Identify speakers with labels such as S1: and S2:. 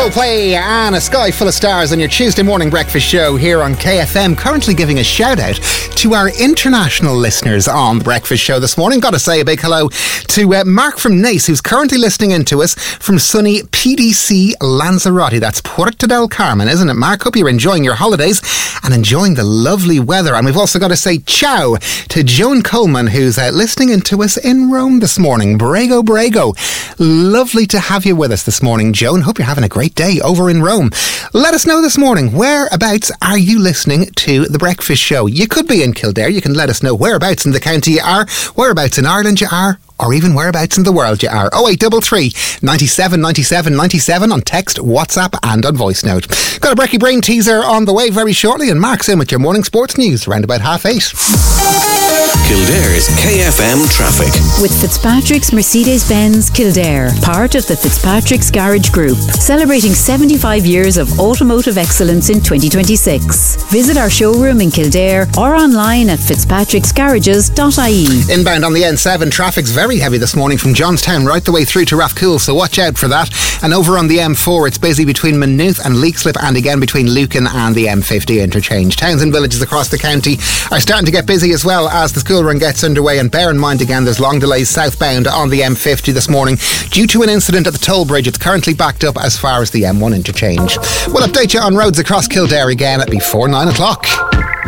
S1: Coldplay and A Sky Full of Stars on your Tuesday morning breakfast show here on KFM. Currently giving a shout out to our international listeners on the breakfast show this morning. Got to say a big hello to Mark from Nace, who's currently listening in to us from sunny PDC Lanzarote. That's Puerto del Carmen, isn't it, Mark? Hope you're enjoying your holidays and enjoying the lovely weather. And we've also got to say ciao to Joan Coleman, who's listening in to us in Rome this morning. Brego, Brego. Lovely to have you with us this morning, Joan. Hope you're having a great day over in Rome. Let us know this morning, whereabouts are you listening to the breakfast show? You could be in Kildare. You can let us know whereabouts in the county you are, whereabouts in Ireland you are, or even whereabouts in the world you are. 0833 97 97 97 on text, WhatsApp and on voice note. Got a Brekkie Brain teaser on the way very shortly, and Mark's in with your morning sports news around about 8:30.
S2: Kildare's KFM traffic. With Fitzpatrick's Mercedes-Benz Kildare, part of the Fitzpatrick's Garage Group, celebrating 75 years of automotive excellence in 2026. Visit our showroom in Kildare or online at fitzpatricksgarages.ie.
S1: Inbound on the N7, traffic's very heavy this morning from Johnstown right the way through to Rathcoole, so watch out for that. And over on the M4, it's busy between Maynooth and Leixlip, and again between Lucan and the M50 interchange. Towns and villages across the county are starting to get busy as well as the school run gets underway, and bear in mind again there's long delays southbound on the M50 this morning due to an incident at the toll bridge. It's currently backed up as far as the M1 interchange. We'll update you on roads across Kildare again at before 9 o'clock.